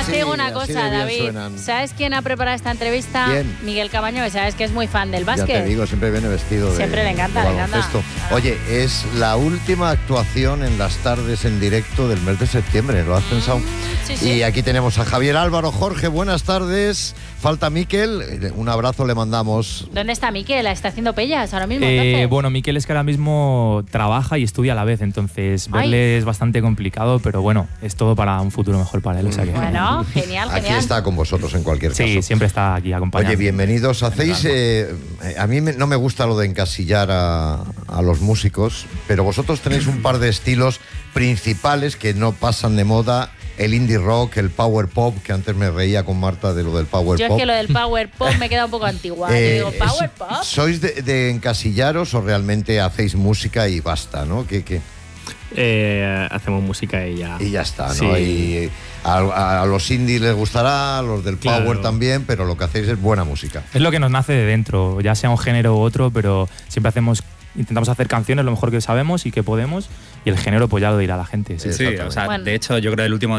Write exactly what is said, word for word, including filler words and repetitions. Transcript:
te digo una cosa, David. Suenan. ¿Sabes quién ha preparado esta entrevista? ¿Quién? Miguel Camaño, que sabes que es muy fan del básquet. Ya te digo, siempre viene vestido de Siempre le encanta, de le encanta. baloncesto. Oye, es la última actuación en las tardes en directo del mes de septiembre, ¿lo has pensado? Sí, sí. Y aquí tenemos a Javier Álvaro. Jorge, buenas tardes. Falta Miquel, un abrazo le mandamos. ¿Dónde está Miquel? ¿Está haciendo pellas ahora mismo? Eh, entonces? bueno, Miquel es que ahora mismo trabaja y estudia a la vez, entonces Ay. verle es bastante complicado, pero bueno, es todo para un futuro mejor para él. O sea que, Bueno, genial, Aquí genial. está con vosotros en cualquier caso. sí, siempre está aquí acompañando. Oye, bienvenidos. Hacéis, eh, a mí me- no me gusta lo de encasillar a, a los músicos, pero vosotros tenéis un par de estilos principales que no pasan de moda. El indie rock, el power pop, que antes me reía con Marta de lo del power Yo es pop. que lo del power pop me queda un poco antigua. Eh, Yo digo, ¿power es- pop? ¿Sois de, de encasillaros o realmente hacéis música y basta, ¿no? Que, que, Eh, hacemos música y ya. y ya está, ¿no? Sí. Y a, a los indies les gustará, a los del power Claro. también, pero lo que hacéis es buena música. Es lo que nos nace de dentro, ya sea un género u otro, pero siempre hacemos, intentamos hacer canciones lo mejor que sabemos y que podemos, y el género pues ya lo dirá la gente. Sí. Sí, o sea, Bueno. de hecho yo creo que el último